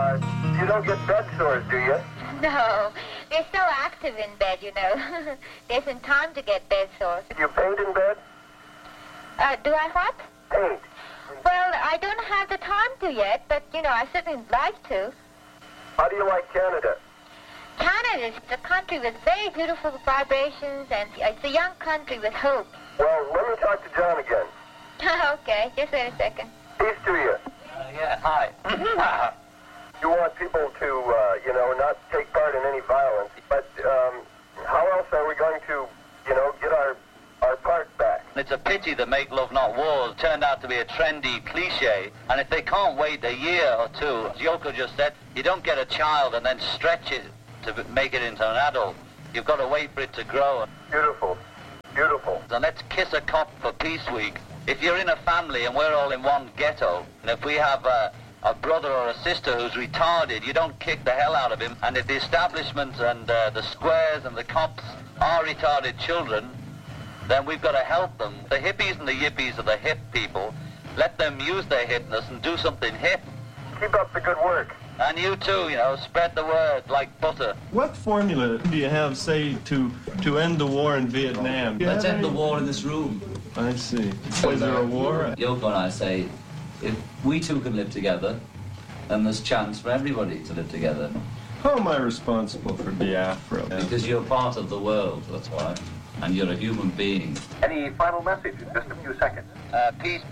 You don't get bed sores, do you? No, we're so active in bed, you know. There isn't time to get bed sores. You paint in bed? Do I what? Paint. Well, I don't have the time to yet, but, you know, I certainly would like to. How do you like Canada? Canada is a country with very beautiful vibrations, and it's a young country with hope. Well, let me talk to John again. Okay, just wait a second. Peace to you. Yeah, hi. You want people to, not take part in any violence, but how else are we going to, get our part back? It's a pity that make love not wars turned out to be a trendy cliche, and if they can't wait a year or two, as Yoko just said, you don't get a child and then stretch it to make it into an adult. You've got to wait for it to grow. Beautiful. Beautiful. And let's kiss a cop for Peace Week. If you're in a family and we're all in one ghetto, and if we have a brother or a sister who's retarded, you don't kick the hell out of him. And if the establishment and the squares and the cops are retarded children, then we've got to help them. The hippies and the yippies are the hip people. Let them use their hipness and do something hip. Keep up the good work. And you too, spread the word like butter. What formula do you have, say, to end the war in Vietnam? Let's end the war in this room. I see. Was there a war? Yoko and I say, if we two can live together, then there's chance for everybody to live together. How am I responsible for Biafra? Because you're part of the world, that's why. And you're a human being. Any final message in just a few seconds? Peace